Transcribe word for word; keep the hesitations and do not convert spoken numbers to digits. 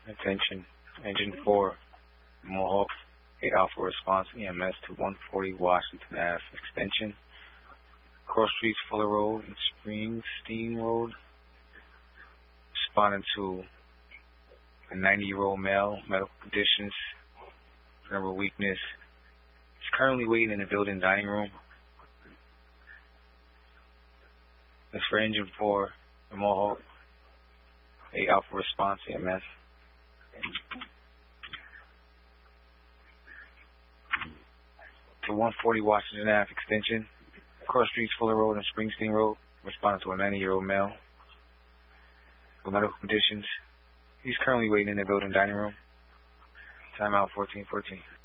Attention, Engine four, Mohawk, eight Alpha response E M S to one forty Washington Avenue Extension, Cross Streets, Fuller Road, and Springsteen Road. Responding to a ninety-year-old male, medical conditions, nerve weakness. He's currently waiting in the building dining room. That's for Engine four, the Mohawk, eight Alpha response E M S. To one forty Washington Avenue Extension, Cross Streets, Fuller Road, and Springsteen Road. Responding to a ninety-year-old male with medical conditions. He's currently waiting in the building dining room. Timeout fourteen fourteen.